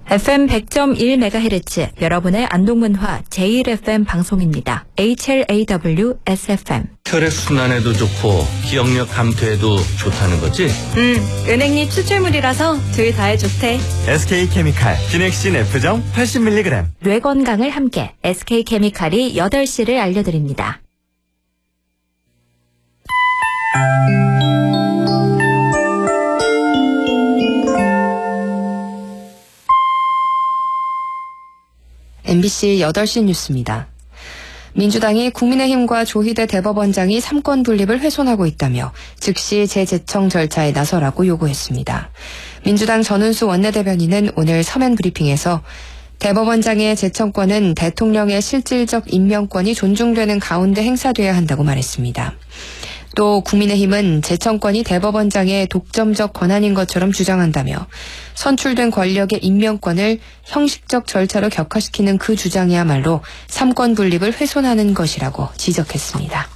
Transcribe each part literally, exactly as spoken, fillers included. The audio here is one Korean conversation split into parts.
에프엠 백 점 일 메가헤르츠 여러분의 안동문화 제일 에프엠 방송입니다. 에이치엘에이더블유 에스에프엠. 혈액순환에도 좋고 기억력 감퇴에도 좋다는 거지? 음, 은행잎 추출물이라서 둘 다에 좋대. 에스케이케미칼 기넥신 F정 팔십 밀리그램. 뇌 건강을 함께 에스케이케미칼이 여덟 시를 알려드립니다. 엠비씨 여덟 시 뉴스입니다. 민주당이 국민의힘과 조희대 대법원장이 삼권 분립을 훼손하고 있다며 즉시 재제청 절차에 나서라고 요구했습니다. 민주당 전은수 원내대변인은 오늘 서면 브리핑에서 대법원장의 제청권은 대통령의 실질적 임명권이 존중되는 가운데 행사돼야 한다고 말했습니다. 또 국민의힘은 제청권이 대법원장의 독점적 권한인 것처럼 주장한다며 선출된 권력의 임명권을 형식적 절차로 격화시키는 그 주장이야말로 삼권 분립을 훼손하는 것이라고 지적했습니다.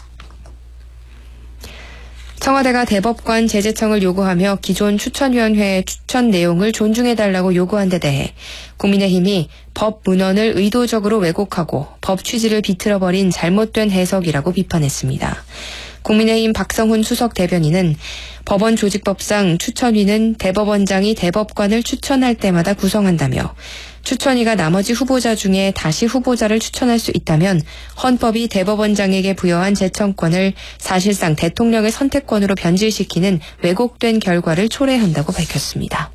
청와대가 대법관 재제청을 요구하며 기존 추천위원회의 추천 내용을 존중해달라고 요구한 데 대해 국민의힘이 법 문헌을 의도적으로 왜곡하고 법 취지를 비틀어버린 잘못된 해석이라고 비판했습니다. 국민의힘 박성훈 수석 대변인은 법원 조직법상 추천위는 대법원장이 대법관을 추천할 때마다 구성한다며 추천위가 나머지 후보자 중에 다시 후보자를 추천할 수 있다면 헌법이 대법원장에게 부여한 제청권을 사실상 대통령의 선택권으로 변질시키는 왜곡된 결과를 초래한다고 밝혔습니다.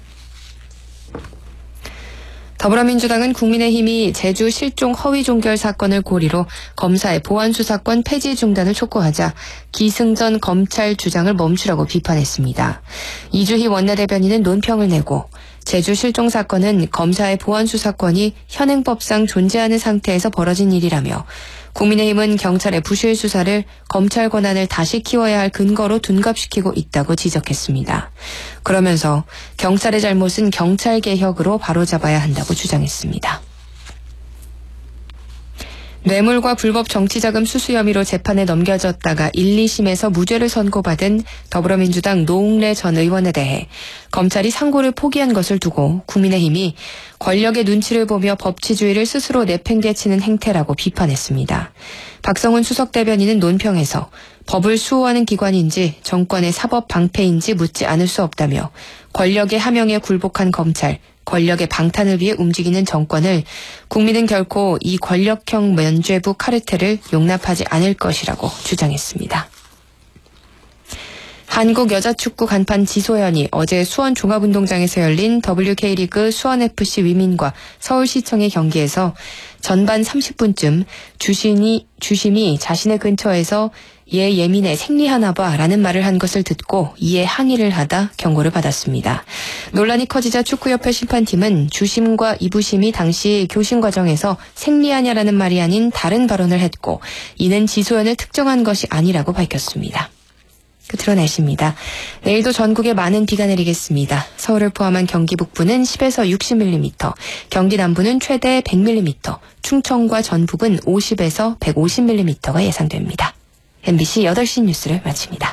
더불어민주당은 국민의힘이 제주 실종 허위 종결 사건을 고리로 검사의 보안수사권 폐지 중단을 촉구하자 기승전 검찰 주장을 멈추라고 비판했습니다. 이주희 원내대변인은 논평을 내고 제주 실종 사건은 검사의 보안수사권이 현행법상 존재하는 상태에서 벌어진 일이라며 국민의힘은 경찰의 부실 수사를 검찰 권한을 다시 키워야 할 근거로 둔갑시키고 있다고 지적했습니다. 그러면서 경찰의 잘못은 경찰 개혁으로 바로잡아야 한다고 주장했습니다. 뇌물과 불법 정치자금 수수 혐의로 재판에 넘겨졌다가 일, 이심에서 무죄를 선고받은 더불어민주당 노웅래 전 의원에 대해 검찰이 상고를 포기한 것을 두고 국민의힘이 권력의 눈치를 보며 법치주의를 스스로 내팽개치는 행태라고 비판했습니다. 박성훈 수석 대변인은 논평에서 법을 수호하는 기관인지 정권의 사법 방패인지 묻지 않을 수 없다며 권력의 하명에 굴복한 검찰, 권력의 방탄을 위해 움직이는 정권을 국민은 결코 이 권력형 면죄부 카르텔을 용납하지 않을 것이라고 주장했습니다. 한국 여자축구 간판 지소연이 어제 수원 종합운동장에서 열린 더블유케이리그 수원에프씨 위민과 서울시청의 경기에서 전반 삼십 분쯤 주심이, 주심이 자신의 근처에서 얘 예민해 생리하나 봐 라는 말을 한 것을 듣고 이에 항의를 하다 경고를 받았습니다. 논란이 커지자 축구협회 심판팀은 주심과 이부심이 당시 교신 과정에서 생리하냐라는 말이 아닌 다른 발언을 했고 이는 지소연을 특정한 것이 아니라고 밝혔습니다. 끝으로 날씨입니다. 내일도 전국에 많은 비가 내리겠습니다. 서울을 포함한 경기 북부는 십에서 육십 밀리미터, 경기 남부는 최대 백 밀리미터, 충청과 전북은 오십에서 백오십 밀리미터가 예상됩니다. 엠비씨 여덟 시 뉴스를 마칩니다.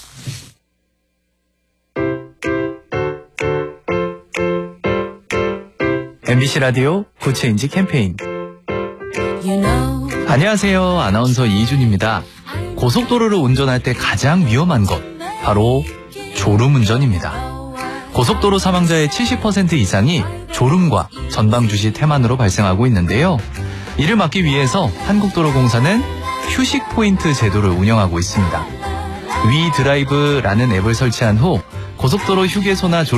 엠비씨 라디오 구체인지 캠페인. You know. 안녕하세요. 아나운서 이준입니다. 고속도로를 운전할 때 가장 위험한 것, 바로 졸음운전입니다. 고속도로 사망자의 칠십 퍼센트 이상이 졸음과 전방주시 태만으로 발생하고 있는데요. 이를 막기 위해서 한국도로공사는 휴식 포인트 제도를 운영하고 있습니다. 위드라이브라는 앱을 설치한 후 고속도로 휴게소나